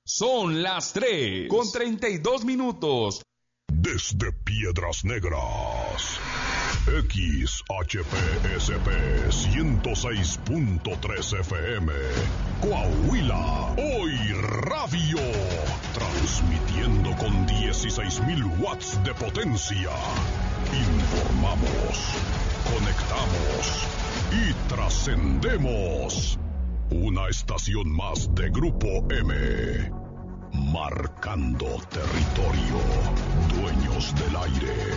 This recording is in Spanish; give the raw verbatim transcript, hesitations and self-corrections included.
Son las tres con treinta y dos minutos. Desde Piedras Negras, X H P S P ciento seis punto tres F M, Coahuila, Hoy Radio, transmitiendo con dieciséis mil watts de potencia. Informamos, conectamos y trascendemos. Una estación más de Grupo M, marcando territorio, dueños del aire.